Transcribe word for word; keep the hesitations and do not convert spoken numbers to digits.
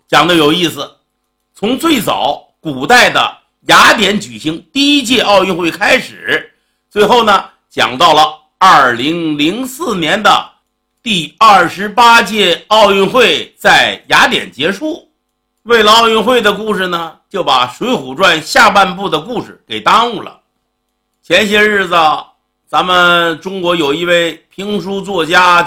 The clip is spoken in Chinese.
讲的有意思。从最早古代的雅典举行第一届奥运会开始，最后呢讲到了二零零四年的第二十八届奥运会在雅典结束。为了奥运会的故事呢，就把《水浒传》下半部的故事给耽误了。前些日子咱们中国有一位评书作家